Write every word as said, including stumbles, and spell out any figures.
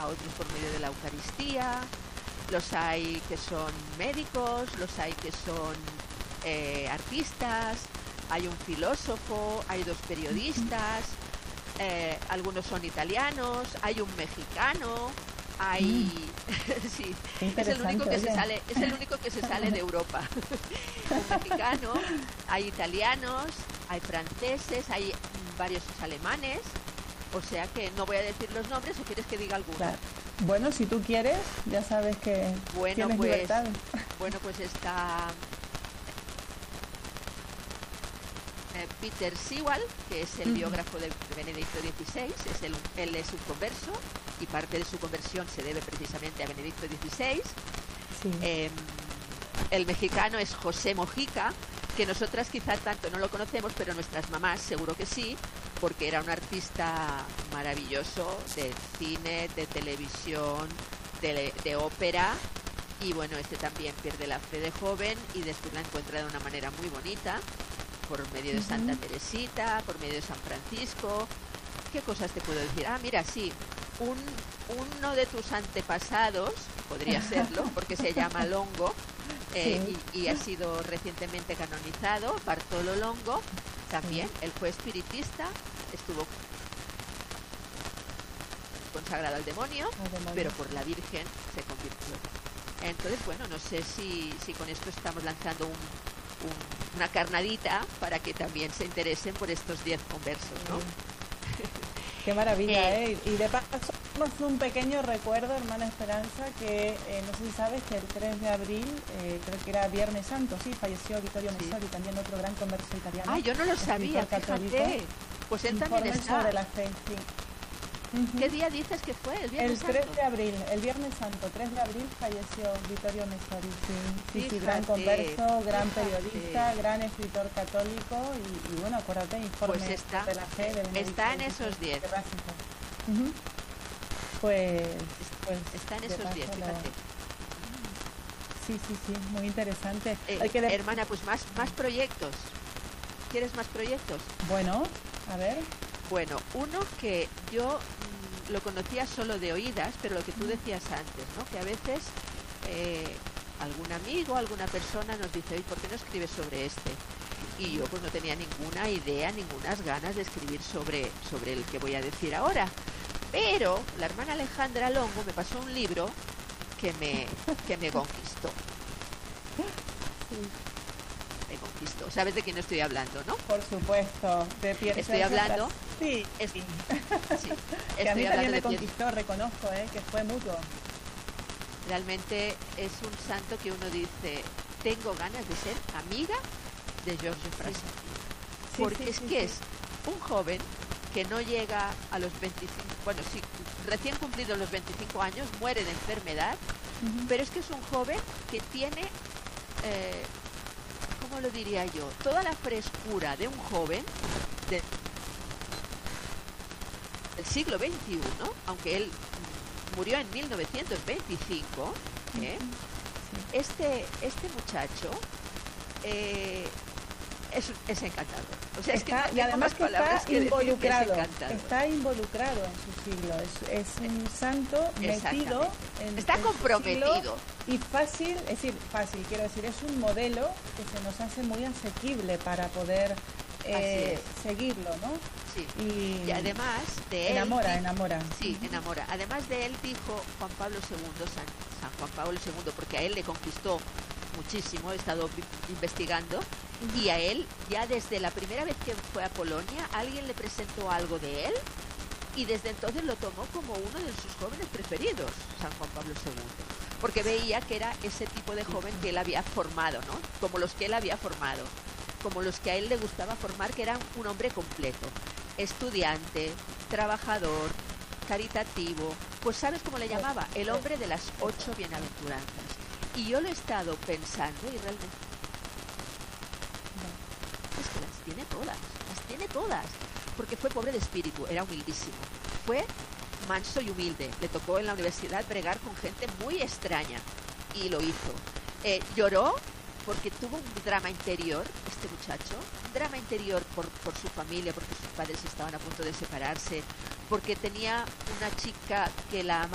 a otros por medio de la Eucaristía, los hay que son médicos, los hay que son eh, artistas, hay un filósofo, hay dos periodistas, eh, algunos son italianos, hay un mexicano, hay mm. sí, es el único que oye. se sale, es el único que se sale de Europa. Un mexicano, hay italianos, hay franceses, hay varios alemanes, o sea que no voy a decir los nombres, o quieres que diga alguno. Claro. Bueno, si tú quieres, ya sabes que bueno, tienes pues, libertad. Bueno, pues está eh, Peter Sewell, que es el uh-huh. biógrafo de Benedicto dieciséis, es el, él es un converso y parte de su conversión se debe precisamente a Benedicto dieciséis. Sí. Eh, el mexicano es José Mojica, que nosotras quizá tanto no lo conocemos, pero nuestras mamás seguro que sí, porque era un artista maravilloso de cine, de televisión, de, de ópera, y bueno, este también pierde la fe de joven y después la encuentra de una manera muy bonita, por medio de Santa uh-huh. Teresita, por medio de San Francisco. ¿Qué cosas te puedo decir? Ah, mira, sí, un, uno de tus antepasados, podría serlo, porque se llama Longo, eh, sí. y, y ha sido recientemente canonizado, Bartolo Longo, también, sí. Él fue espiritista, estuvo consagrado al demonio, al demonio, pero por la Virgen se convirtió. Entonces, bueno, no sé si, si con esto estamos lanzando un, un, una carnadita para que también se interesen por estos diez conversos, ¿no? Sí. Qué maravilla, ¿eh? ¿eh? Y de paso, un pequeño recuerdo, hermana Esperanza, que eh, no sé si sabes que el tres de abril, eh, creo que era Viernes Santo, sí, falleció Vittorio sí. Messori, también otro gran converso italiano. Ah, yo no lo sabía, fíjate. Pues él también está. Sobre la fe, sí. Uh-huh. ¿Qué día dices que fue? El Viernes Santo. El tres Santo? de abril, el Viernes Santo, tres de abril falleció Vittorio Messori, sí, sí, sí, gran converso, gran fíjate. periodista, gran escritor católico y, y bueno, acuérdate, informe pues está, de la fe. De está en esos diez. Uh-huh. Pues, pues está en esos diez, fíjate. Sí, sí, sí, muy interesante. Eh, Hay que de... Hermana, pues más, más proyectos. ¿Quieres más proyectos? Bueno, a ver. Bueno, uno que yo mmm, lo conocía solo de oídas, pero lo que tú decías antes, ¿no? Que a veces eh, algún amigo, alguna persona nos dice, oye, ¿por qué no escribes sobre este? Y yo pues no tenía ninguna idea, ningunas ganas de escribir sobre, sobre el que voy a decir ahora. Pero la hermana Alejandra Longo me pasó un libro que me, que me conquistó. Me conquistó. ¿Sabes de quién estoy hablando, no? Por supuesto. De Pierre estoy hablando. Sí. Es, sí. Que estoy a mí también me Pierre. conquistó, reconozco, ¿eh? Que fue mutuo. Realmente es un santo que uno dice, tengo ganas de ser amiga de George Fraser. Sí. Porque sí, sí, es sí, que sí. es un joven que no llega a los veinticinco, bueno, sí, recién cumplidos los veinticinco años, muere de enfermedad, uh-huh. pero es que es un joven que tiene, eh, ¿cómo lo diría yo? Toda la frescura de un joven de, del siglo veintiuno, aunque él murió en mil novecientos veinticinco, ¿eh? uh-huh. sí. este, este muchacho eh, es, es encantador. O sea, está, es que no y además que está que involucrado, que está involucrado en su siglo, es, es un santo metido en está en comprometido y fácil, es decir, fácil, quiero decir, es un modelo que se nos hace muy asequible para poder eh, seguirlo, ¿no? Sí. Y, y además de él enamora, dijo, enamora. Sí, enamora. Además de él dijo Juan Pablo segundo, San, San Juan Pablo segundo, porque a él le conquistó muchísimo, he estado investigando, uh-huh. y a él ya desde la primera vez que fue a Polonia alguien le presentó algo de él y desde entonces lo tomó como uno de sus jóvenes preferidos, San Juan Pablo segundo, porque veía que era ese tipo de joven que él había formado, ¿no? Como los que él había formado, como los que a él le gustaba formar, que era un hombre completo, estudiante, trabajador, caritativo. Pues ¿sabes cómo le llamaba? El hombre de las ocho bienaventuranzas. Y yo lo he estado pensando y realmente es que las tiene todas, las tiene todas, porque fue pobre de espíritu, era humildísimo, fue manso y humilde, le tocó en la universidad bregar con gente muy extraña y lo hizo. Eh, lloró porque tuvo un drama interior, este muchacho, un drama interior por, por su familia, porque sus padres estaban a punto de separarse, porque tenía una chica que la amaba